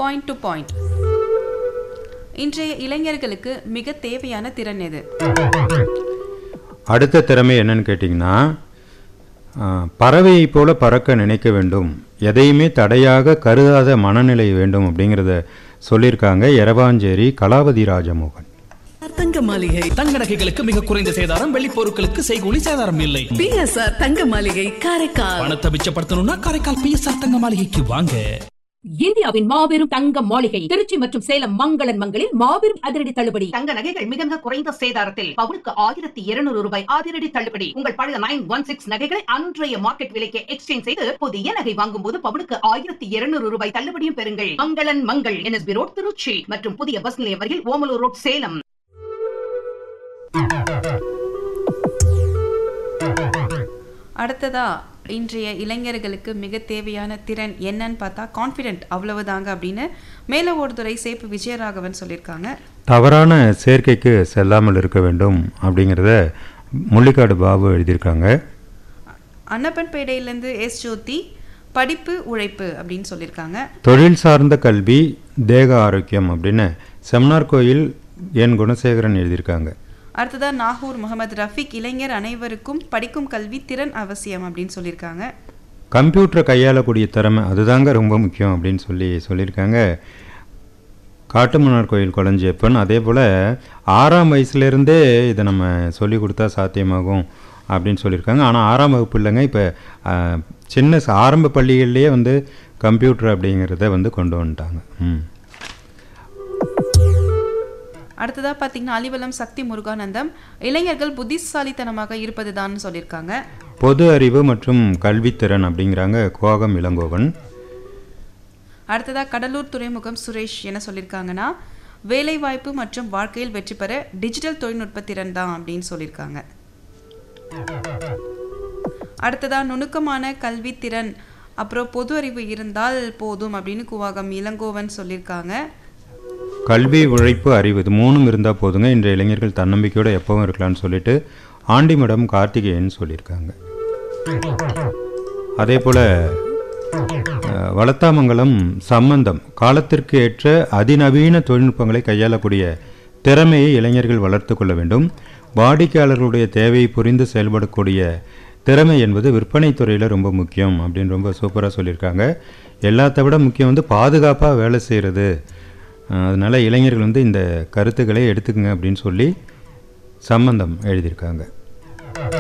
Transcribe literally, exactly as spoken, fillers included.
Point to point. இன்றைய இளைஞர்களுக்கு மிக தேவையான திறன் எது? அடுத்த திறமை என்னன்னு கேட்டிங்கன்னா, பறவையை போல பறக்க நினைக்க வேண்டும், எதையுமே தடையாக கருதாத மனநிலை வேண்டும் அப்படிங்கிறத சொல்லியிருக்காங்க எரவாஞ்சேரி கலாவதி ராஜமோகன். தங்க மாளிகை தங்க நகைகளுக்கு மிக குறைந்த சேதாரம், வெள்ளி பொருட்களுக்கு செய்கூலி சேதாரம் இல்லை. பிஎஸ்ஆர் தங்க மாளிகை காரைக்கால். பணத்தை மிச்சப்படுத்தணும்னா காரைக்கால் பிஎஸ்ஆர் தங்க மாளிகைக்கு வாங்க. இந்தியாவின் மாபெரும் தங்க மாளிகை திருச்சி மற்றும் சேலம் மங்களன் மங்களில் மாபெரும் அதிரடி தள்ளுபடி. தங்க நகைகள் மிக மிக குறைந்த சேதாரத்தில் பவுனுக்கு ஆயிரத்தி இருநூறு ரூபாய் அதிரடி தள்ளுபடி. உங்கள் பழைய நைன் ஒன் சிக்ஸ் நகைகளை அன்றைய மார்க்கெட் விலைக்கு எக்ஸ்சேஞ்ச் செய்து புதிய நகை வாங்கும் போது பவுனுக்கு ஆயிரத்தி இருநூறு ரூபாய் தள்ளுபடியும் பெறுங்கள். மங்களன் மங்கள் என்எஸ்பி ரோட் திருச்சி மற்றும் புதிய பஸ் நிலையம் வரையில் ஓமலூர் ரோட் சேலம். அடுத்ததா இன்றைய இளைஞர்களுக்கு மிக தேவையான திறன் என்னன்னு பார்த்தா கான்ஃபிடென்ட், அவ்வளவுதாங்க அப்படின்னு மேலவோடுதுறை சேப்பு விஜயராகவன் சொல்லியிருக்காங்க. தவறான சேர்க்கைக்கு செல்லாமல் இருக்க வேண்டும் அப்படிங்கிறத முள்ளிக்காடு பாபு எழுதியிருக்காங்க. அன்னப்பன்பேட்டையிலேருந்து எஸ் ஜோதி படிப்பு உழைப்பு அப்படின்னு சொல்லியிருக்காங்க. தொழில் சார்ந்த கல்வி தேக ஆரோக்கியம் அப்படின்னு செம்னார் கோயில் என் குணசேகரன் எழுதியிருக்காங்க. அடுத்ததா நாகூர் முகமது ரஃபிக் இளைஞர் அனைவருக்கும் படிக்கும் கல்வி திறன் அவசியம் அப்படின்னு சொல்லியிருக்காங்க. கம்ப்யூட்டரை கையாளக்கூடிய திறமை அதுதாங்க ரொம்ப முக்கியம் அப்படின்னு சொல்லி சொல்லியிருக்காங்க காட்டுமன்னார் கோயில் கொளஞ்சியப்பன். அதே போல் ஆறாம் வயசுலேருந்தே இதை நம்ம சொல்லி கொடுத்தா சாத்தியமாகும் அப்படின்னு சொல்லியிருக்காங்க. ஆனால் ஆறாம் வகுப்பு இல்லைங்க, இப்போ சின்ன ஆரம்ப பள்ளிகள்லேயே வந்து கம்ப்யூட்டர் அப்படிங்கிறத வந்து கொண்டு வந்துட்டாங்க. ம் அடுத்ததாக பார்த்தீங்கன்னா அலிவலம் சக்தி முருகானந்தம் இளைஞர்கள் புத்திசாலித்தனமாக இருப்பது தான் சொல்லியிருக்காங்க. பொது அறிவு மற்றும் கல்வித்திறன் அப்படிங்கிறாங்க கோகம் இளங்கோவன். அடுத்ததாக கடலூர் துறைமுகம் சுரேஷ் என்ன சொல்லியிருக்காங்கன்னா வேலைவாய்ப்பு மற்றும் வாழ்க்கையில் வெற்றி பெற டிஜிட்டல் தொழில்நுட்ப திறன் தான் அப்படின்னு சொல்லியிருக்காங்க. அடுத்ததாக நுணுக்கமான கல்வித்திறன் அப்புறம் பொது அறிவு இருந்தால் போதும் அப்படின்னு கூவாகம் இளங்கோவன் சொல்லியிருக்காங்க. கல்வி உழைப்பு அறிவு இது மூணும் இருந்தால் போதுங்க, இன்றைய இளைஞர்கள் தன்னம்பிக்கையோடு எப்பவும் இருக்கலாம்னு சொல்லிட்டு ஆண்டிமடம் கார்த்திகேயன் சொல்லியிருக்காங்க. அதே போல் வளத்தாமங்கலம் சம்பந்தம் காலத்திற்கு ஏற்ற அதிநவீன தொழில்நுட்பங்களை கையாளக்கூடிய திறமையை இளைஞர்கள் வளர்த்து கொள்ள வேண்டும். வாடிக்கையாளர்களுடைய தேவையை புரிந்து செயல்படக்கூடிய திறமை என்பது விற்பனை துறையில் ரொம்ப முக்கியம் அப்படின்னு ரொம்ப சூப்பராக சொல்லியிருக்காங்க. எல்லாத்த விட முக்கியம் வந்து பாதுகாப்பாக வேலை செய்கிறது. அதனால் இளைஞர்கள் வந்து இந்த கருத்துக்களை எடுத்துக்கங்க அப்படின்னு சொல்லி சம்பந்தம் எழுதியிருக்காங்க.